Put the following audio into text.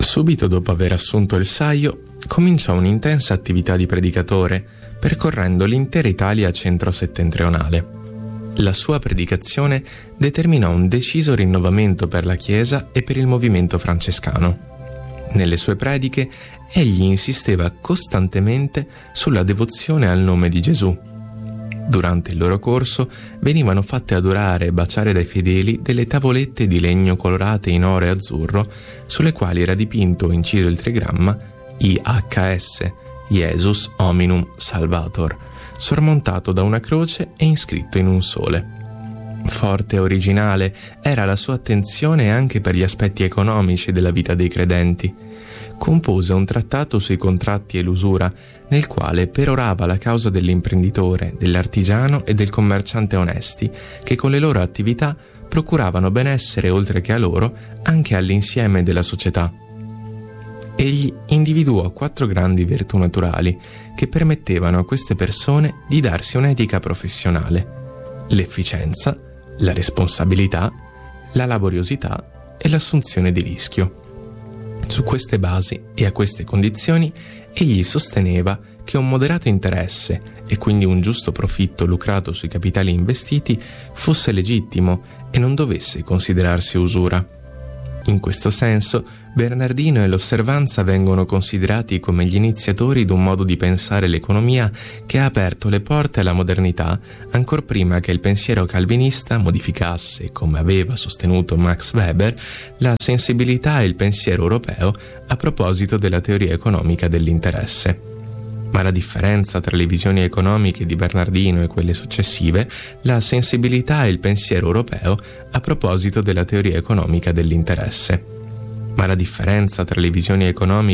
Subito dopo aver assunto il saio, cominciò un'intensa attività di predicatore, percorrendo l'intera Italia centro-settentrionale. La sua predicazione determinò un deciso rinnovamento per la Chiesa e per il movimento francescano. Nelle sue prediche, egli insisteva costantemente sulla devozione al nome di Gesù. Durante il loro corso venivano fatte adorare e baciare dai fedeli delle tavolette di legno colorate in oro e azzurro, sulle quali era dipinto o inciso il trigramma IHS, Jesus Hominum Salvator, sormontato da una croce e iscritto in un sole. Forte e originale era la sua attenzione anche per gli aspetti economici della vita dei credenti. Compose un trattato sui contratti e l'usura, nel quale perorava la causa dell'imprenditore, dell'artigiano e del commerciante onesti, che con le loro attività procuravano benessere oltre che a loro anche all'insieme della società. Egli individuò 4 grandi virtù naturali che permettevano a queste persone di darsi un'etica professionale: l'efficienza, la responsabilità, la laboriosità e l'assunzione di rischio. Su queste basi e a queste condizioni egli sosteneva che un moderato interesse e quindi un giusto profitto lucrato sui capitali investiti fosse legittimo e non dovesse considerarsi usura. In questo senso, Bernardino e l'Osservanza vengono considerati come gli iniziatori di un modo di pensare l'economia che ha aperto le porte alla modernità, ancor prima che il pensiero calvinista modificasse, come aveva sostenuto Max Weber, la sensibilità e il pensiero europeo a proposito della teoria economica dell'interesse. Ma la differenza tra le visioni economiche di Bernardino e quelle successive, la sensibilità e il pensiero europeo a proposito della teoria economica dell'interesse. Ma la differenza tra le visioni economiche